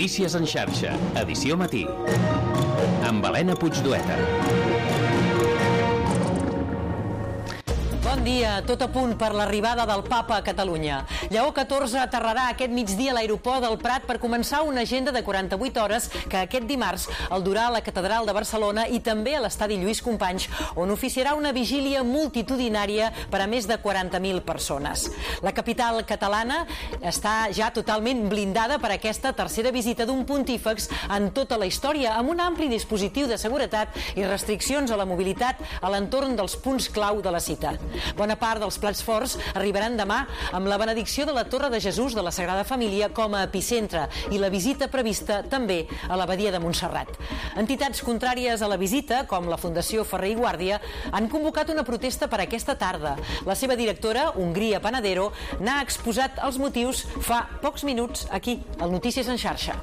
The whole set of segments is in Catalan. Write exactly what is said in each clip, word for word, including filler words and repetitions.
Notícies en xarxa, edició matí, amb Helena Puigdueta. Bon dia, tot a punt per l'arribada del Papa a Catalunya. Lleó catorze aterrarà aquest migdia a l'aeroport del Prat per començar una agenda de quaranta-vuit hores que aquest dimarts el durà a la Catedral de Barcelona i també a l'estadi Lluís Companys, on oficiarà una vigília multitudinària per a més de quaranta mil persones. La capital catalana està ja totalment blindada per aquesta tercera visita d'un pontífex en tota la història, amb un ampli dispositiu de seguretat i restriccions a la mobilitat a l'entorn dels punts clau de la cita. Bona part dels plats forts arribaran demà amb la benedicció de la Torre de Jesús de la Sagrada Família com a epicentre i la visita prevista també a l'Abadia de Montserrat. Entitats contràries a la visita, com la Fundació Ferrer i Guàrdia, han convocat una protesta per aquesta tarda. La seva directora, Hongria Panadero, n'ha exposat els motius fa pocs minuts aquí, al Notícies en xarxa.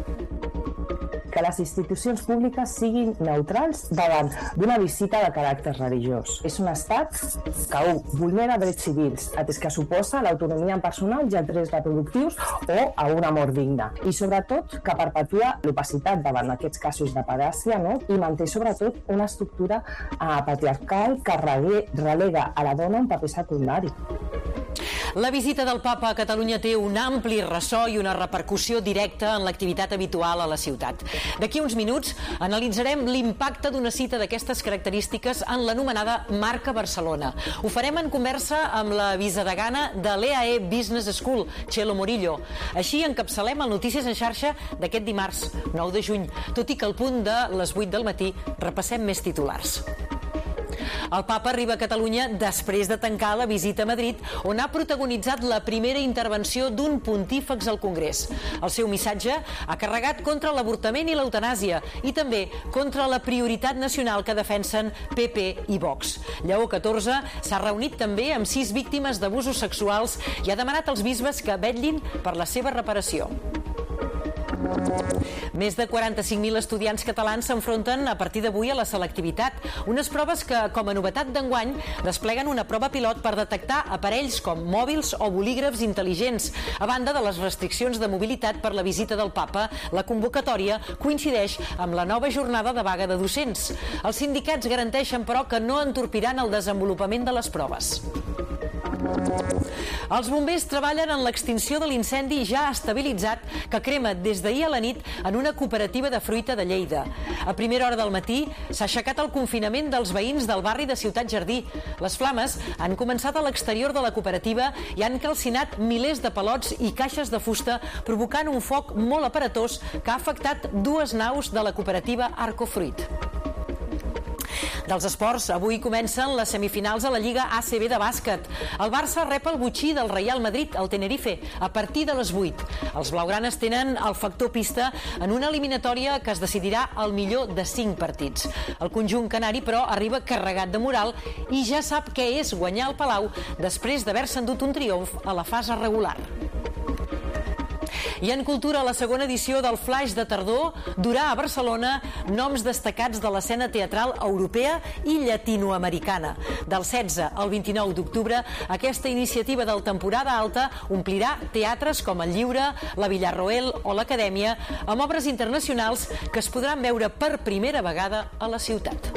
Que les institucions públiques siguin neutrals davant d'una visita de caràcter religiós. És un estat que u, vulnera drets civils, atès que suposa l'autonomia personal i els drets reproductius o a una mort digna. I sobretot que perpetua l'opacitat davant aquests casos de pedàcia, no? I manté sobretot una estructura eh, patriarcal que relega a la dona un paper secundari. La visita del Papa a Catalunya té un ampli ressò i una repercussió directa en l'activitat habitual a la ciutat. D'aquí uns minuts analitzarem l'impacte d'una cita d'aquestes característiques en l'anomenada Marca Barcelona. Ho farem en conversa amb la vicedegana de l'E A E Business School, Txelo Morillo. Així encapçalem el Notícies en xarxa d'aquest dimarts, nou de juny, tot i que al punt de les vuit del matí repassem més titulars. El Papa arriba a Catalunya després de tancar la visita a Madrid, on ha protagonitzat la primera intervenció d'un pontífex al Congrés. El seu missatge ha carregat contra l'avortament i l'eutanàsia i també contra la prioritat nacional que defensen P P i Vox. Lleó catorze s'ha reunit també amb sis víctimes d'abusos sexuals i ha demanat als bisbes que vetllin per la seva reparació. Més de quaranta-cinc mil estudiants catalans s'enfronten a partir d'avui a la selectivitat, unes proves que, com a novetat d'enguany, despleguen una prova pilot per detectar aparells com mòbils o bolígrafs intel·ligents. A banda de les restriccions de mobilitat per la visita del Papa, la convocatòria coincideix amb la nova jornada de vaga de docents. Els sindicats garanteixen, però, que no entorpiran el desenvolupament de les proves. Els bombers treballen en l'extinció de l'incendi ja estabilitzat que crema des d'ahir a la nit en una cooperativa de fruita de Lleida. A primera hora del matí s'ha aixecat el confinament dels veïns del barri de Ciutat Jardí. Les flames han començat a l'exterior de la cooperativa i han calcinat milers de palots i caixes de fusta, provocant un foc molt aparatós que ha afectat dues naus de la cooperativa Arcofruit. Dels esports, avui comencen les semifinals a la Lliga A C B de bàsquet. El Barça rep el botxí del Real Madrid al Tenerife a partir de les vuit. Els blaugranes tenen el factor pista en una eliminatòria que es decidirà al millor de cinc partits. El conjunt canari, però, arriba carregat de moral i ja sap què és guanyar el Palau després d'haver-se endut un triomf a la fase regular. I en cultura, la segona edició del Flaix de Tardor durà a Barcelona noms destacats de l'escena teatral europea i llatinoamericana. Del setze al vint-i-nou d'octubre, aquesta iniciativa del temporada alta omplirà teatres com el Lliure, la Villarroel o l'Acadèmia, amb obres internacionals que es podran veure per primera vegada a la ciutat.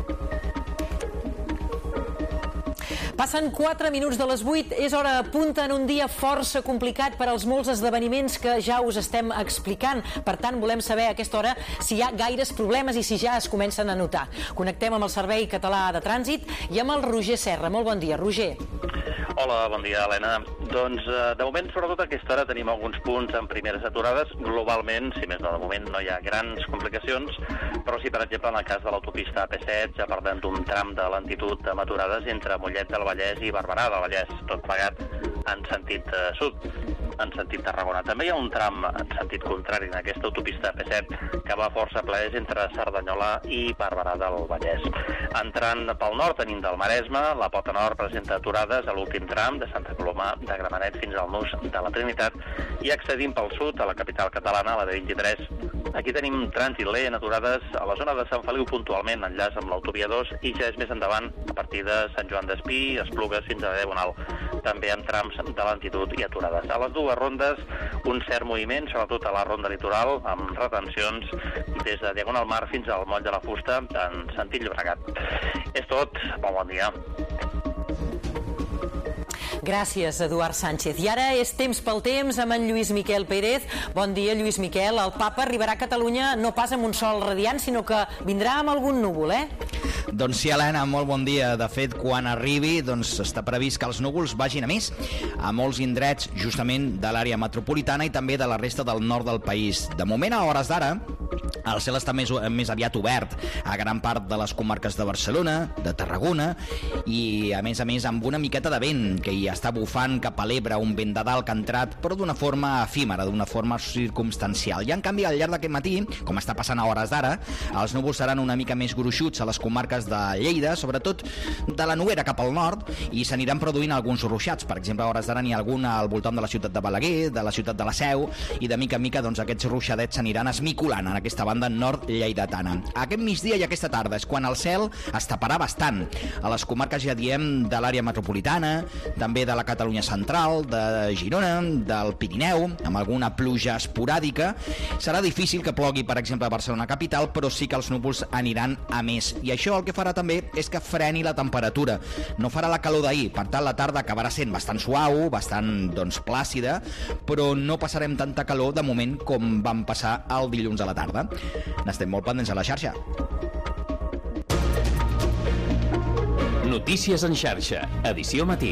Passen quatre minuts de les vuit, és hora de punta en un dia força complicat per als molts esdeveniments que ja us estem explicant. Per tant, volem saber a aquesta hora si hi ha gaires problemes i si ja es comencen a notar. Connectem amb el Servei Català de Trànsit i amb el Roger Serra. Molt bon dia, Roger. Hola, bon dia, Helena. Doncs, de moment, sobretot a aquesta hora, tenim alguns punts en primeres aturades. Globalment, si més no, de moment no hi ha grans complicacions, però sí, per exemple, en el cas de l'autopista A P set, ja parlem d'un tram de lentitud amb aturades entre Mollet del Vallès i Barberà del Vallès, tot plegat en sentit eh, sud, en sentit Tarragona. També hi ha un tram en sentit contrari en aquesta autopista A P set que va força plaers entre Cerdanyola i Barberà del Vallès. Entrant pel nord tenim del Maresme, la pota nord presenta aturades a l'últim tram de Santa Coloma de Gramenet fins al nus de la Trinitat i accedint pel sud a la capital catalana, la de vint-i-tres. Aquí tenim trànsit lent, aturades a la zona de Sant Feliu puntualment, enllaç amb l'autovia dos, i ja és més endavant, a partir de Sant Joan d'Espí, Esplugues fins a Diagonal, també amb trams de lentitud i aturades. A les dues rondes un cert moviment, sobretot a la ronda litoral, amb retencions des de Diagonal Mar fins al Moll de la Fusta, en sentit Llobregat. És tot, bon bon dia. Gràcies, Eduard Sánchez. I ara és temps pel temps amb en Lluís Miquel Pérez. Bon dia, Lluís Miquel. El papa arribarà a Catalunya no pas amb un sol radiant, sinó que vindrà amb algun núvol, eh? Doncs sí, Helena, molt bon dia. De fet, quan arribi, doncs està previst que els núvols vagin a més a molts indrets justament de l'àrea metropolitana i també de la resta del nord del país. De moment, a hores d'ara, el cel està més, més aviat obert a gran part de les comarques de Barcelona, de Tarragona, i a més a més amb una miqueta de vent que hi està bufant cap a l'Ebre, un vent de dalt que ha entrat, però d'una forma efímera, d'una forma circumstancial. I en canvi, al llarg d'aquest matí, com està passant a hores d'ara, els núvols seran una mica més gruixuts a les comarques de Lleida, sobretot de la Noguera cap al nord, i s'aniran produint alguns ruixats. Per exemple, a hores d'ara n'hi ha algun al voltant de la ciutat de Balaguer, de la ciutat de la Seu, i de mica en mica doncs, aquests ruixadets s'aniran esmicolant en aquesta banda nord lleidatana. Aquest migdia i aquesta tarda és quan el cel es taparà bastant. A les comarques, ja diem, de l'àrea metropolitana, també de la Catalunya central, de Girona, del Pirineu, amb alguna pluja esporàdica. Serà difícil que plogui, per exemple, a Barcelona capital, però sí que els núvols aniran a més. I això el que farà també és que freni la temperatura. No farà la calor d'ahir, per tant la tarda acabarà sent bastant suau, bastant doncs, plàcida, però no passarem tanta calor de moment com vam passar el dilluns a la tarda. N'estem molt pendents a la xarxa. Notícies en xarxa, edició matí.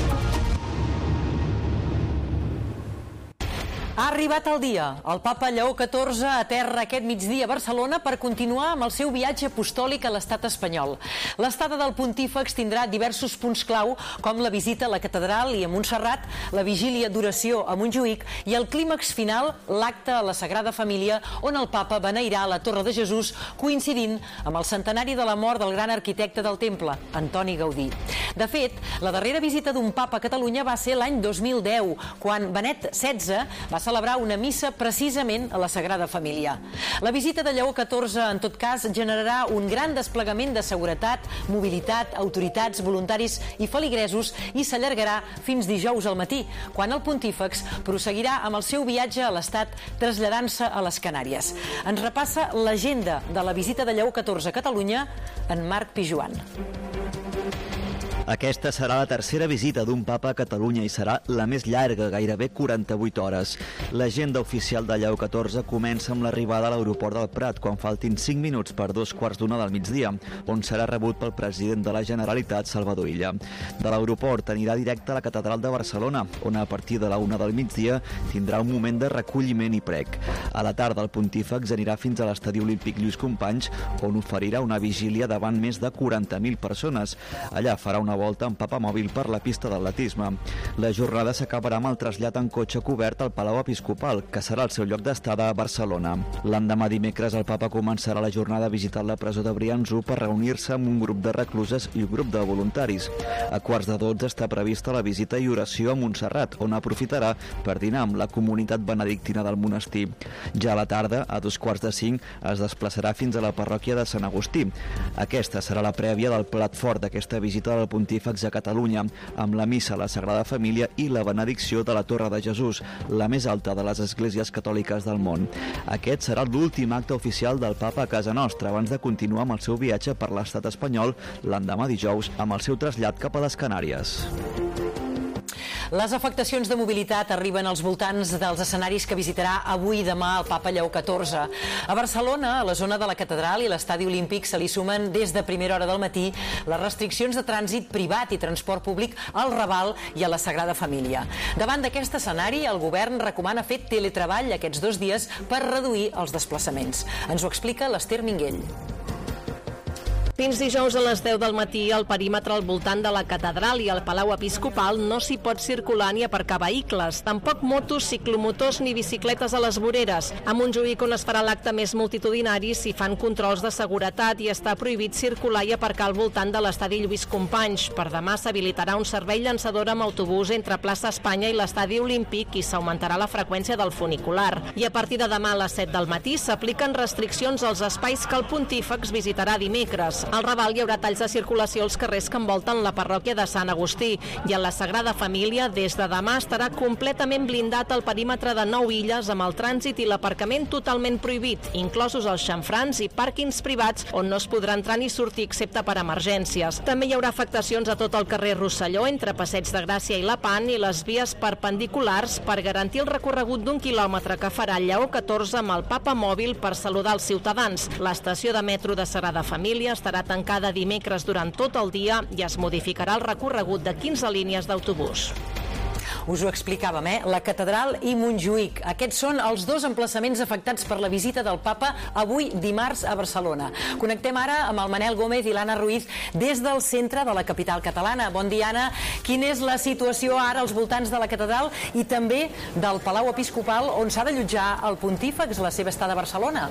Ha arribat el dia. El papa Lleó catorze aterra aquest migdia a Barcelona per continuar amb el seu viatge apostòlic a l'estat espanyol. L'estada del pontífex tindrà diversos punts clau, com la visita a la catedral i a Montserrat, la vigília d'oració a Montjuïc i el clímax final, l'acte a la Sagrada Família, on el papa beneirà la Torre de Jesús, coincidint amb el centenari de la mort del gran arquitecte del temple, Antoni Gaudí. De fet, la darrera visita d'un papa a Catalunya va ser l'any dos mil deu, quan Benet setze va celebrar una missa precisament a la Sagrada Família. La visita de Lleó catorze, en tot cas, generarà un gran desplegament de seguretat, mobilitat, autoritats, voluntaris i feligresos i s'allargarà fins dijous al matí, quan el pontífex prosseguirà amb el seu viatge a l'estat traslladant-se a les Canàries. Ens repassa l'agenda de la visita de Lleó catorze a Catalunya en Marc Pijuan. Aquesta serà la tercera visita d'un papa a Catalunya i serà la més llarga, gairebé quaranta-vuit hores. L'agenda oficial de Lleó catorze comença amb l'arribada a l'aeroport del Prat, quan faltin cinc minuts per dos quarts d'una del migdia, on serà rebut pel president de la Generalitat, Salvador Illa. De l'aeroport anirà directe a la Catedral de Barcelona, on a partir de la una del migdia tindrà un moment de recolliment i prec. A la tarda el pontífex anirà fins a l'Estadi Olímpic Lluís Companys, on oferirà una vigília davant més de quaranta mil persones. Allà farà una volta amb papamòbil per la pista d'atletisme. La jornada s'acabarà amb el trasllat en cotxe cobert al Palau Episcopal, que serà el seu lloc d'estada a Barcelona. L'endemà dimecres el papa començarà la jornada visitant la presó de Brianço per reunir-se amb un grup de recluses i un grup de voluntaris. A quarts de dotze està prevista la visita i oració a Montserrat, on aprofitarà per dinar amb la comunitat benedictina del monestir. Ja a la tarda, a dos quarts de cinc, es desplaçarà fins a la parròquia de Sant Agustí. Aquesta serà la prèvia del plat fort d'aquesta visita del pontífex a Catalunya, amb la missa a la Sagrada Família i la benedicció de la Torre de Jesús, la més alta de les esglésies catòliques del món. Aquest serà l'últim acte oficial del papa a casa nostra, abans de continuar amb el seu viatge per l'estat espanyol l'endemà dijous amb el seu trasllat cap a les Canàries. Les afectacions de mobilitat arriben als voltants dels escenaris que visitarà avui i demà el papa Lleó catorze. A Barcelona, a la zona de la Catedral i l'Estadi Olímpic, se li sumen des de primera hora del matí les restriccions de trànsit privat i transport públic al Raval i a la Sagrada Família. Davant d'aquest escenari, el govern recomana fer teletreball aquests dos dies per reduir els desplaçaments. Ens ho explica l'Ester Minguell. Fins dijous a les deu del matí, al perímetre al voltant de la Catedral i el Palau Episcopal no s'hi pot circular ni aparcar vehicles, tampoc motos, ciclomotors ni bicicletes a les voreres. A Montjuïc, on es farà l'acte més multitudinari, s'hi fan controls de seguretat i està prohibit circular i aparcar al voltant de l'Estadi Lluís Companys. Per demà s'habilitarà un servei llançador amb autobús entre Plaça Espanya i l'Estadi Olímpic i s'augmentarà la freqüència del funicular. I a partir de demà a les set del matí s'apliquen restriccions als espais que el pontífex visitarà dimecres. Al Raval hi haurà talls de circulació als carrers que envolten la parròquia de Sant Agustí i en la Sagrada Família des de demà estarà completament blindat el perímetre de nou illes amb el trànsit i l'aparcament totalment prohibit, inclosos els xamfrans i pàrquings privats on no es podrà entrar ni sortir excepte per emergències. També hi haurà afectacions a tot el carrer Rosselló entre Passeig de Gràcia i La Pan i les vies perpendiculars per garantir el recorregut d'un quilòmetre que farà el Lleó catorze amb el Papa Mòbil per saludar els ciutadans. L'estació de metro de Sagrada Família estarà tancada dimecres durant tot el dia i es modificarà el recorregut de quinze línies d'autobús. Us ho explicàvem, eh? La Catedral i Montjuïc. Aquests són els dos emplaçaments afectats per la visita del papa avui dimarts a Barcelona. Connectem ara amb el Manel Gómez i l'Anna Ruiz des del centre de la capital catalana. Bon dia, Anna. Quina és la situació ara als voltants de la Catedral i també del Palau Episcopal on s'ha d'allotjar el pontífex la seva estada a Barcelona?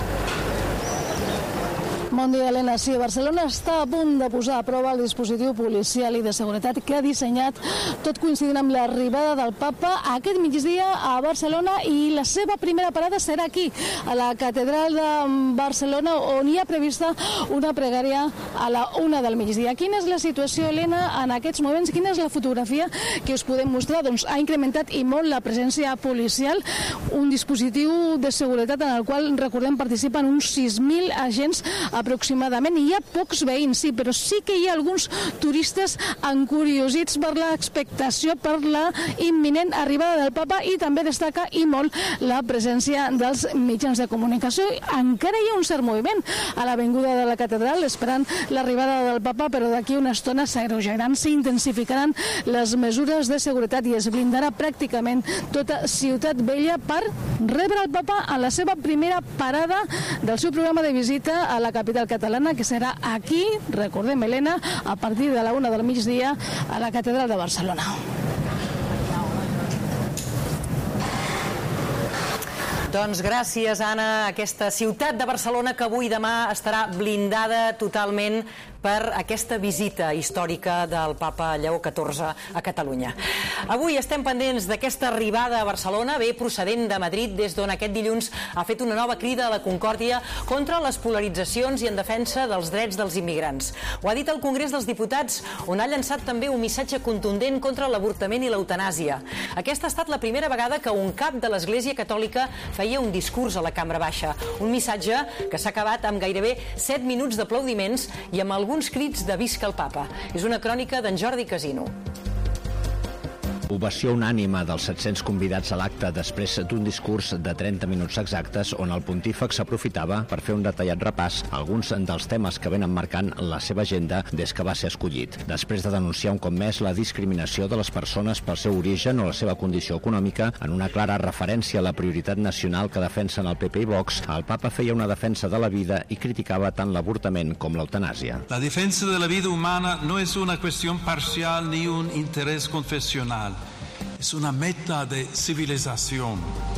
Bon dia, Helena. Sí, Barcelona està a punt de posar a prova el dispositiu policial i de seguretat que ha dissenyat, tot coincidint amb l'arribada del papa aquest migdia a Barcelona, i la seva primera parada serà aquí, a la Catedral de Barcelona, on hi ha prevista una pregària a la una del migdia. Quina és la situació, Helena, en aquests moments? Quina és la fotografia que us podem mostrar? Doncs ha incrementat i molt la presència policial, un dispositiu de seguretat en el qual, recordem, participen uns sis mil agents aproximadament. Hi ha pocs veïns, sí, però sí que hi ha alguns turistes encuriosits per l'expectació, per la imminent arribada del papa, i també destaca i molt la presència dels mitjans de comunicació. Encara hi ha un cert moviment a l'avinguda de la Catedral esperant l'arribada del papa, però d'aquí una estona s'agreujaran, s'intensificaran les mesures de seguretat i es blindarà pràcticament tota Ciutat Vella per rebre el papa a la seva primera parada del seu programa de visita a la capital catalana, que serà aquí, recordem, Helena, a partir de la una del migdia a la Catedral de Barcelona. Doncs gràcies, Anna. Aquesta ciutat de Barcelona que avui i demà estarà blindada totalment per aquesta visita històrica del papa Lleó catorze a Catalunya. Avui estem pendents d'aquesta arribada a Barcelona, bé procedent de Madrid, des d'on aquest dilluns ha fet una nova crida a la concòrdia contra les polaritzacions i en defensa dels drets dels immigrants. Ho ha dit al Congrés dels Diputats, on ha llançat també un missatge contundent contra l'avortament i l'eutanàsia. Aquesta ha estat la primera vegada que un cap de l'Església Catòlica feia un discurs a la Cambra Baixa. Un missatge que s'ha acabat amb gairebé set minuts d'aplaudiments i amb alguns crits de visca el papa. És una crònica d'en Jordi Casino. Ovació unànime dels set-cents convidats a l'acte després d'un discurs de trenta minuts exactes on el pontífex s'aprofitava per fer un detallat repàs a alguns dels temes que venen marcant la seva agenda des que va ser escollit. Després de denunciar un cop més la discriminació de les persones pel seu origen o la seva condició econòmica, en una clara referència a la prioritat nacional que defensen el P P i Vox, el papa feia una defensa de la vida i criticava tant l'avortament com l'eutanàsia. La defensa de la vida humana no es una cuestión parcial ni un interés confesional. Es una meta de civilización.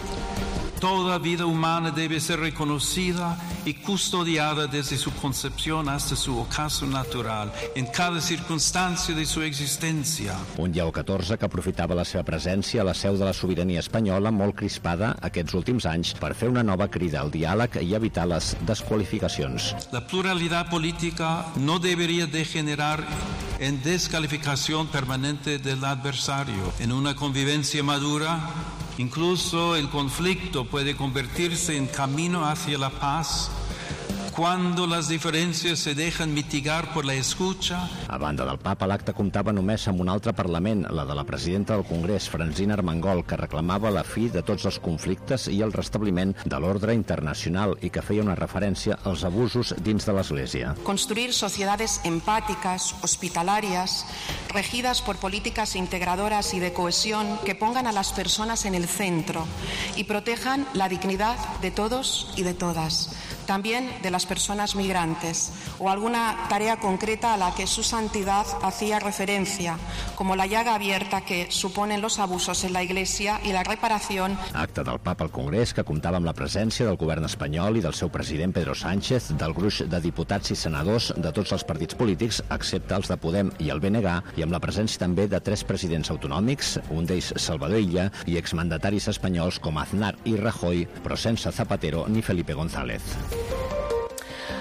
Toda vida humana debe ser reconocida y custodiada desde su concepción hasta su ocaso natural, en cada circunstancia de su existencia. Un Lleó catorze que aprofitava la seva presència a la seu de la sobirania espanyola, molt crispada aquests últims anys, per fer una nova crida al diàleg i evitar les desqualificacions. La pluralidad política no debería degenerar en descalificación permanente del adversario. En una convivencia madura, incluso el conflicto puede convertirse en camino hacia la paz cuando las diferencias se dejan mitigar por la escucha. A banda del papa, l'acte comptava només amb un altre Parlament, la de la presidenta del Congrés, Francina Armengol, que reclamava la fi de tots els conflictes i el restabliment de l'ordre internacional i que feia una referència als abusos dins de l'Església. Construir sociedades empáticas, hospitalarias, regidas por políticas integradoras y de cohesión que pongan a las personas en el centro y protejan la dignidad de todos y de todas, también de las personas migrantes, o alguna tarea concreta a la que su santidad hacía referencia, como la llaga abierta que suponen los abusos en la Iglesia y la reparación. Acte del papa al Congrés que comptava amb la presència del govern espanyol i del seu president Pedro Sánchez, del gruix de diputats i senadors de tots els partits polítics, excepte els de Podem i el B N G, i amb la presència també de tres presidents autonòmics, un d'ells Salvador Illa, i exmandataris espanyols com Aznar i Rajoy, però sense Zapatero ni Felipe González.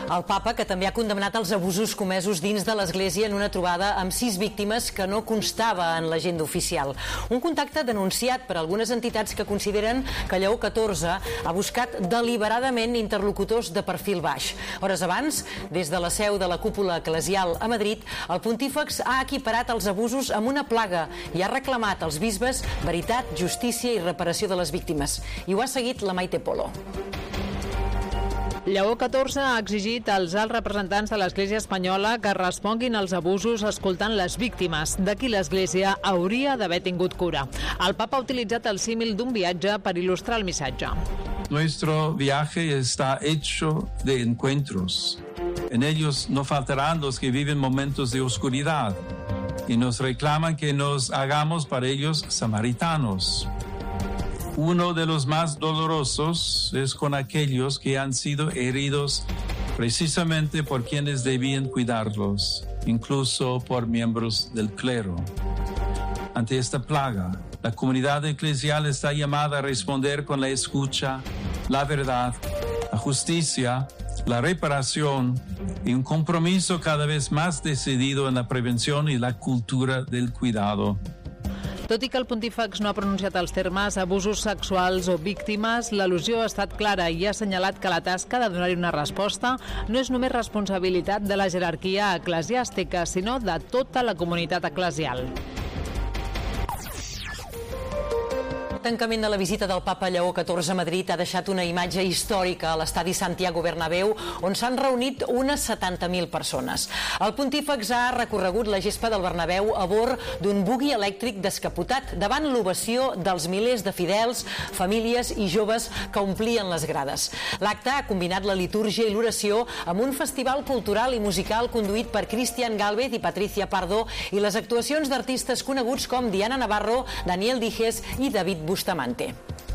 El papa, que també ha condemnat els abusos comesos dins de l'Església en una trobada amb sis víctimes que no constava en l'agenda oficial. Un contacte denunciat per algunes entitats que consideren que Lleó catorze ha buscat deliberadament interlocutors de perfil baix. Hores abans, des de la seu de la cúpula eclesial a Madrid, el pontífex ha equiparat els abusos amb una plaga i ha reclamat als bisbes veritat, justícia i reparació de les víctimes. I ho ha seguit la Maite Polo. Lleó catorze ha exigit als alts representants de l'Església espanyola que responguin als abusos escoltant les víctimes. D'aquí l'Església hauria d'haver tingut cura. El papa ha utilitzat el símil d'un viatge per il·lustrar el missatge. Nuestro viaje está hecho de encuentros. En ellos no faltarán los que viven momentos de oscuridad y nos reclaman que nos hagamos para ellos samaritanos. Uno de los más dolorosos es con aquellos que han sido heridos precisamente por quienes debían cuidarlos, incluso por miembros del clero. Ante esta plaga, la comunidad eclesial está llamada a responder con la escucha, la verdad, la justicia, la reparación y un compromiso cada vez más decidido en la prevención y la cultura del cuidado. Tot i que el pontífex no ha pronunciat els termes abusos sexuals o víctimes, l'al·lusió ha estat clara i ha assenyalat que la tasca de donar-hi una resposta no és només responsabilitat de la jerarquia eclesiàstica, sinó de tota la comunitat eclesial. El tancament de la visita del papa Lleó catorze a Madrid ha deixat una imatge històrica a l'estadi Santiago Bernabéu, on s'han reunit unes setanta mil persones. El pontífex ha recorregut la gespa del Bernabéu a bord d'un bugui elèctric descapotat davant l'ovació dels milers de fidels, famílies i joves que omplien les grades. L'acte ha combinat la litúrgia i l'oració amb un festival cultural i musical conduït per Cristian Gálvez i Patricia Pardo i les actuacions d'artistes coneguts com Diana Navarro, Daniel Dijes i David Bustamante.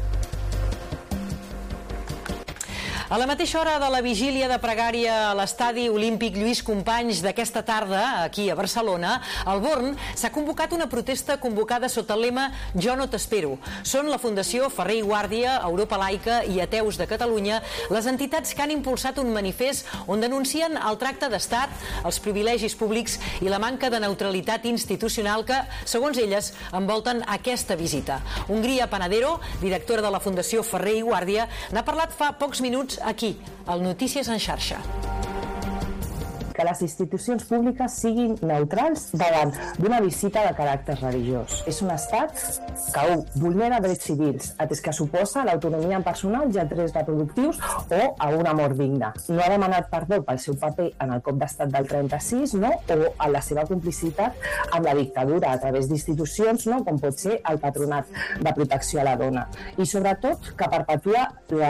A la mateixa hora de la vigília de pregària a l'estadi olímpic Lluís Companys d'aquesta tarda, aquí a Barcelona, al Born s'ha convocat una protesta convocada sota el lema Jo no t'espero. Són la Fundació Ferrer i Guàrdia, Europa Laica i Ateus de Catalunya les entitats que han impulsat un manifest on denuncien el tracte d'estat, els privilegis públics i la manca de neutralitat institucional que, segons elles, envolten aquesta visita. Hongria Panadero, directora de la Fundació Ferrer i Guàrdia, n'ha parlat fa pocs minuts aquí, al Notícies en xarxa. Que les institucions públiques siguin neutrals davant d'una visita de caràcter religiós. És un estat que un, vulnera drets civils, atès que suposa l'autonomia personal i els drets reproductius o a una mort digna. No ha demanat perdó pel seu paper en el cop d'estat del trenta-sis, no? O en la seva complicitat amb la dictadura a través d'institucions, no? Com pot ser el Patronat de Protecció a la Dona. I sobretot que perpetua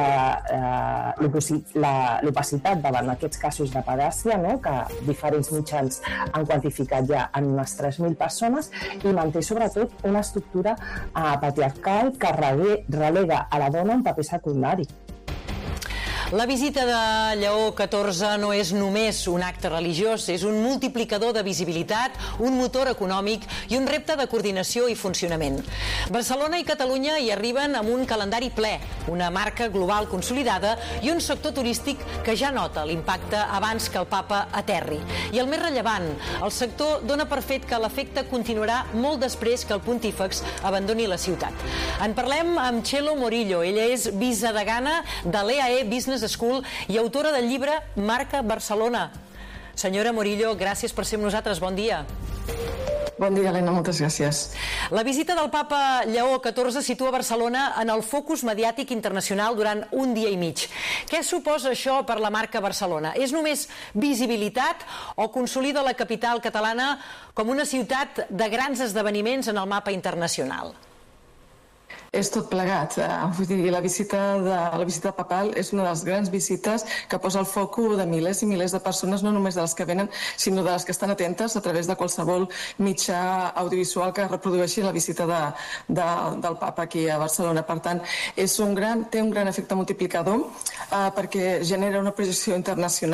l'opacitat davant aquests casos de pedàcia, no? Que diferents mitjans han quantificat ja en unes tres mil persones i manté sobretot una estructura eh, patriarcal que relega a la dona un paper secundari. La visita de Lleó catorze no és només un acte religiós, és un multiplicador de visibilitat, un motor econòmic i un repte de coordinació i funcionament. Barcelona i Catalunya hi arriben amb un calendari ple, una marca global consolidada i un sector turístic que ja nota l'impacte abans que el papa aterri. I el més rellevant, el sector dona per fet que l'efecte continuarà molt després que el pontífex abandoni la ciutat. En parlem amb Txelo Morillo, ella és vicedegana de l'E A E Business School i autora del llibre Marca Barcelona. Senyora Morillo, gràcies per ser amb nosaltres. Bon dia. Bon dia, Helena, moltes gràcies. La visita del papa Lleó catorze situa Barcelona en el focus mediàtic internacional durant un dia i mig. Què suposa això per la marca Barcelona? És només visibilitat o consolida la capital catalana com una ciutat de grans esdeveniments en el mapa internacional? És tot plegat. Vull dir, la visita, de, la visita papal és una de les grans visites que posa el foco de milers i milers de persones, no només de les que venen, sinó de les que estan atentes a través de qualsevol mitjà audiovisual que reprodueixi la visita de, de, del papa aquí a Barcelona. Per tant, és un gran, té un gran efecte multiplicador eh, perquè genera una projecció internacional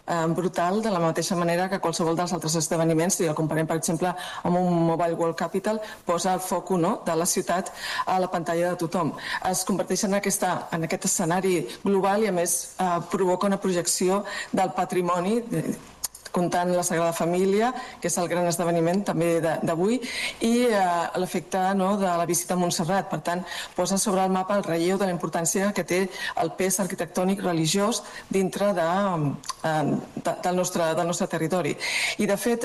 brutal, de la mateixa manera que qualsevol dels altres esdeveniments. Si el comparem, per exemple, amb un Mobile World Capital, posa el foc de la ciutat a la pantalla de tothom. Es converteix en aquest escenari global i, a més, provoca una projecció del patrimoni, comptant la Sagrada Família, que és el gran esdeveniment també d'avui, i l'efecte de la visita a Montserrat. Per tant, posa sobre el mapa el relleu de la importància que té el pes arquitectònic religiós dintre del nostre territori. I, de fet,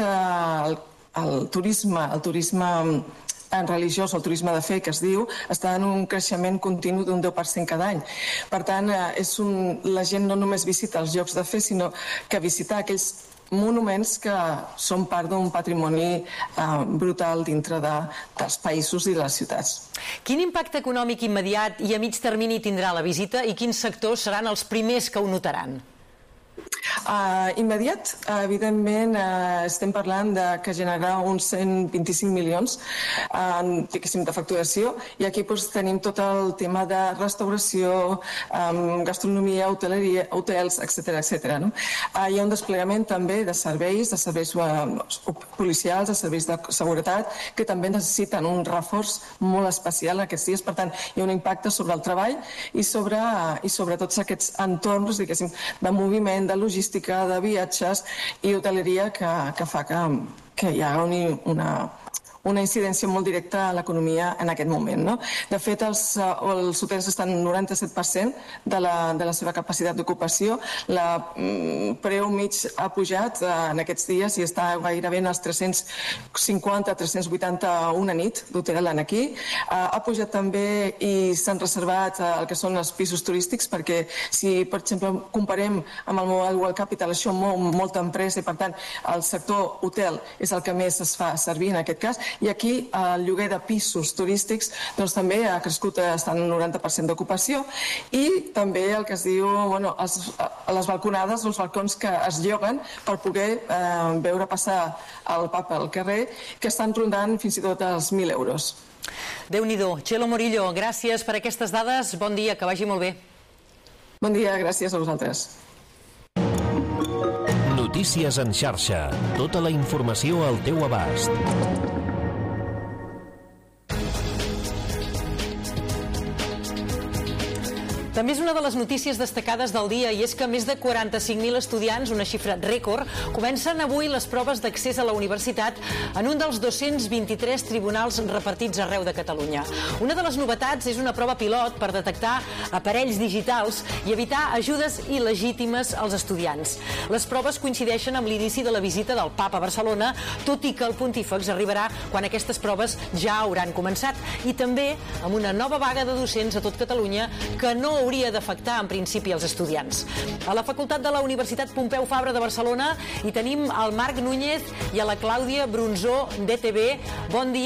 el turisme, el turisme en religiós, el turisme de fe, que es diu, està en un creixement continu d'un deu per cent cada any. Per tant, la gent no només visita els llocs de fe, sinó que visita aquells monuments que són part d'un patrimoni brutal dintre dels països i de les ciutats. Quin impacte econòmic immediat i a mig termini tindrà la visita i quins sectors seran els primers que ho notaran? Uh, immediat, uh, evidentment, uh, estem parlant de que generarà uns cent vint-i-cinc milions uh, de facturació, i aquí doncs, tenim tot el tema de restauració, um, gastronomia, hoteleria, hotels, etcètera etcètera. No? Uh, hi ha un desplegament també de serveis, de serveis uh, policials, de serveis de seguretat, que també necessiten un reforç molt especial aquests dies. Per tant, hi ha un impacte sobre el treball i sobre, uh, i sobre tots aquests entorns, diguéssim, de moviment, de logística, de viatges i hoteleria que, que fa que, que hi ha una, una incidència molt directa a l'economia en aquest moment. No? De fet, els, els hotels estan al noranta-set per cent de la, de la seva capacitat d'ocupació. La mm, preu mig ha pujat eh, en aquests dies i està gairebé en els tres-cents cinquanta a tres-cents vuitanta una nit d'hotel en aquí. Eh, ha pujat també i s'han reservat eh, el que són els pisos turístics, perquè si, per exemple, comparem amb el Mobile World Capital, això mou molta empresa i, per tant, el sector hotel és el que més es fa servir en aquest cas. I aquí el lloguer de pisos turístics doncs, també ha crescut, està en un noranta per cent d'ocupació, i també el que es diu bueno, els, les balconades, els balcons que es lloguen per poder eh, veure passar el Papa al carrer, que estan rondant fins i tot els mil euros. Déu-n'hi-do. Txelo Morillo, gràcies per aquestes dades. Bon dia, que vagi molt bé. Bon dia, gràcies a vosaltres. Notícies en xarxa. Tota la informació al teu abast. També és una de les notícies destacades del dia, i és que més de quaranta-cinc mil estudiants, una xifra rècord, comencen avui les proves d'accés a la universitat en un dels dos-cents vint-i-tres tribunals repartits arreu de Catalunya. Una de les novetats és una prova pilot per detectar aparells digitals i evitar ajudes il·legítimes als estudiants. Les proves coincideixen amb l'inici de la visita del Papa a Barcelona, tot i que el pontífex arribarà quan aquestes proves ja hauran començat, i també amb una nova vaga de docents a tot Catalunya que no hauria d'afectar en principi els estudiants. A la Facultat de la Universitat Pompeu Fabra de Barcelona hi tenim el Marc Núñez i a la Clàudia Brunzó d'E T B. Bon dia.